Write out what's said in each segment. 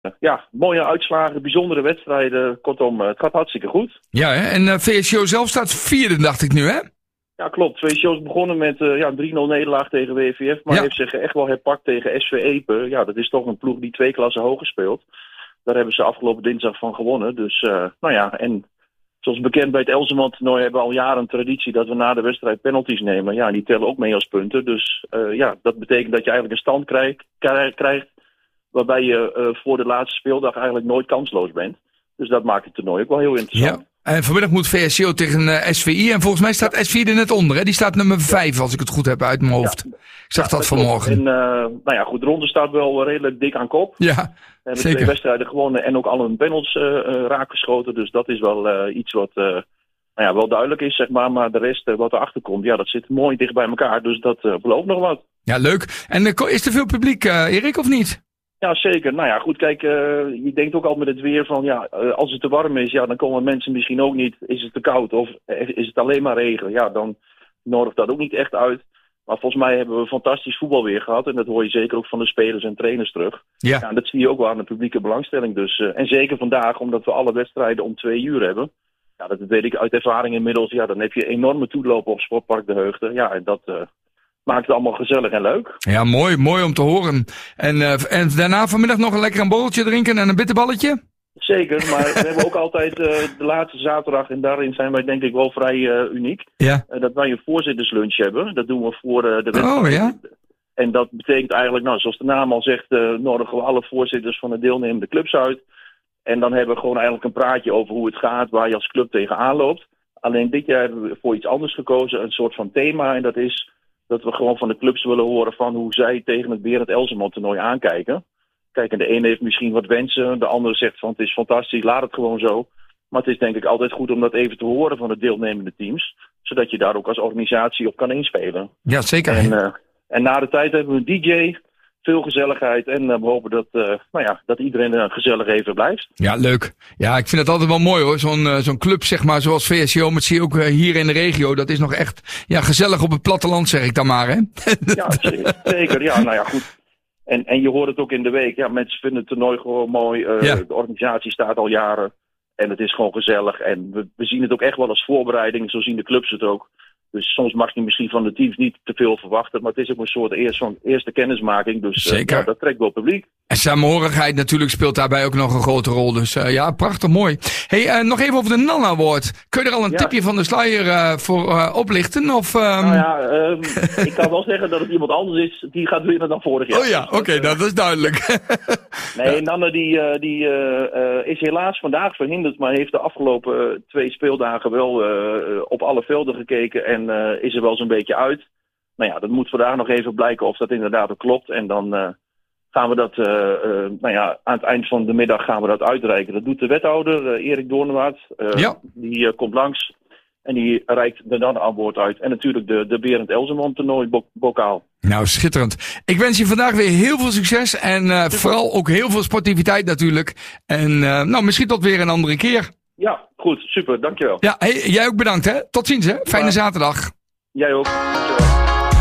Ja, mooie uitslagen, bijzondere wedstrijden. Kortom, het gaat hartstikke goed. Ja, hè? En VSO zelf staat vierde, dacht ik nu, hè? Ja, klopt. VSO is begonnen met 3-0 nederlaag tegen WVF. Maar heeft zich echt wel herpakt tegen SV Epe. Ja, dat is toch een ploeg die 2 klassen hoger speelt. Daar hebben ze afgelopen dinsdag van gewonnen. Dus, en zoals bekend bij het Elzerman-toernooi hebben we al jaren een traditie dat we na de wedstrijd penalties nemen. Ja, en die tellen ook mee als punten. Dus dat betekent dat je eigenlijk een stand krijgt waarbij je voor de laatste speeldag eigenlijk nooit kansloos bent. Dus dat maakt het toernooi ook wel heel interessant. Ja. En vanmiddag moet VSO tegen SVI. En volgens mij staat SVI er net onder. Hè? Die staat nummer 5, als ik het goed heb uit mijn hoofd. Ja. Ik zag dat vanmorgen. En goed, de ronde staat wel redelijk dik aan kop. Ja, we hebben zeker. 2 wedstrijden gewonnen en ook al een panels raakgeschoten. Dus dat is wel iets wat wel duidelijk is, zeg maar. Maar de rest wat erachter komt, dat zit mooi dicht bij elkaar. Dus dat belooft nog wat. Ja, leuk. En is er veel publiek, Erik, of niet? Ja, zeker. Nou ja, goed, kijk, je denkt ook al met het weer van, als het te warm is, dan komen mensen misschien ook niet. Is het te koud of is het alleen maar regen? Ja, dan nodigt dat ook niet echt uit. Maar volgens mij hebben we fantastisch voetbalweer gehad. En dat hoor je zeker ook van de spelers en trainers terug. Ja. En dat zie je ook wel aan de publieke belangstelling. Dus, en zeker vandaag, omdat we alle wedstrijden om 2 uur hebben. Ja, dat weet ik uit ervaring inmiddels. Ja, dan heb je enorme toelopen op Sportpark De Heugden. Ja, en dat maakt het allemaal gezellig en leuk. Ja, mooi om te horen. En daarna vanmiddag nog een borreltje drinken en een bitterballetje? Zeker, maar we hebben ook altijd de laatste zaterdag, en daarin zijn wij denk ik wel vrij uniek. Ja. Dat wij een voorzitterslunch hebben. Dat doen we voor de wedstrijd. Oh ja. En dat betekent eigenlijk, zoals de naam al zegt, nodigen we alle voorzitters van de deelnemende clubs uit. En dan hebben we gewoon eigenlijk een praatje over hoe het gaat, waar je als club tegenaan loopt. Alleen dit jaar hebben we voor iets anders gekozen, een soort van thema. En dat is dat we gewoon van de clubs willen horen van hoe zij tegen het Berend Elzerman toernooi aankijken. Kijk, en de ene heeft misschien wat wensen, de andere zegt van het is fantastisch, laat het gewoon zo. Maar het is denk ik altijd goed om dat even te horen van de deelnemende teams. Zodat je daar ook als organisatie op kan inspelen. Ja, zeker. En na de tijd hebben we een DJ, veel gezelligheid. En we hopen dat iedereen gezellig even blijft. Ja, leuk. Ja, ik vind het altijd wel mooi hoor. Zo'n club zeg maar zoals VSO, maar dat zie je ook hier in de regio. Dat is nog echt gezellig op het platteland, zeg ik dan maar, hè? Ja, zeker. Ja, goed. En je hoort het ook in de week. Ja, mensen vinden het toernooi gewoon mooi. De organisatie staat al jaren. En het is gewoon gezellig. En we zien het ook echt wel als voorbereiding. Zo zien de clubs het ook. Dus soms mag je misschien van de teams niet te veel verwachten. Maar het is ook een soort eerste kennismaking. Dus zeker. Dat trekt wel publiek. En samenhorigheid natuurlijk speelt daarbij ook nog een grote rol. Dus prachtig mooi. Hey, nog even over de NAN Award. Kun je er al een tipje van de sluier voor oplichten? Of, ik kan wel zeggen dat het iemand anders is. Die gaat winnen dan vorig jaar. Oh ja, oké, dat is duidelijk. Nee, Nanne die is helaas vandaag verhinderd. Maar heeft de afgelopen 2 speeldagen wel op alle velden gekeken. En is er wel zo'n beetje uit. Nou ja, dat moet vandaag nog even blijken of dat inderdaad ook klopt. En dan gaan we dat, aan het eind van de middag gaan we dat uitreiken. Dat doet de wethouder, Erik Doornwaard. Die komt langs en die reikt de NAN Award uit. En natuurlijk de Berend Elzerman toernooi bokaal. Nou, schitterend. Ik wens je vandaag weer heel veel succes. En vooral ook heel veel sportiviteit natuurlijk. En misschien tot weer een andere keer. Ja, goed. Super. Dankjewel. Ja, jij ook bedankt hè. Tot ziens hè. Fijne zaterdag. Jij ook. Dankjewel.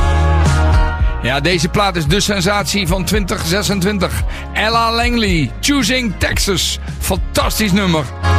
Ja, deze plaat is de sensatie van 2026. Ella Langley, Choosing Texas. Fantastisch nummer.